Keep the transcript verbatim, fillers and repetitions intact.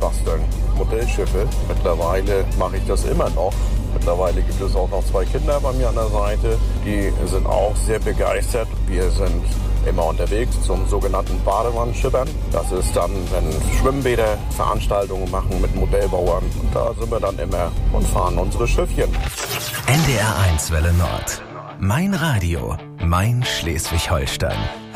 basteln. Modellschiffe. Mittlerweile mache ich das immer noch. Mittlerweile gibt es auch noch zwei Kinder bei mir an der Seite. Die sind auch sehr begeistert. Wir sind immer unterwegs zum sogenannten Badewannenschippern. Das ist dann, wenn Schwimmbäder Veranstaltungen machen mit Modellbauern. Und da sind wir dann immer und fahren unsere Schiffchen. N D R eins Welle Nord. Mein Radio, mein Schleswig-Holstein.